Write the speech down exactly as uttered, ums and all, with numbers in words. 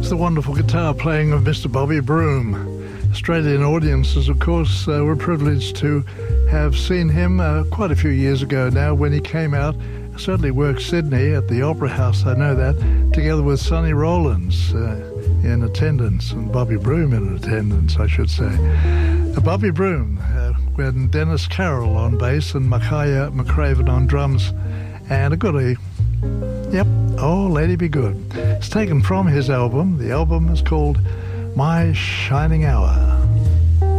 The wonderful guitar playing of Mister Bobby Broom. Australian audiences, of course, uh, were privileged to have seen him uh, quite a few years ago now when he came out. Certainly worked Sydney at the Opera House, I know that, together with Sonny Rollins uh, in attendance, and Bobby Broom in attendance, I should say. Uh, Bobby Broom, uh, when Dennis Carroll on bass and Micaiah McCraven on drums, and a goodie. Yep, Oh Lady Be Good. It's taken from his album. The album is called My Shining Hour.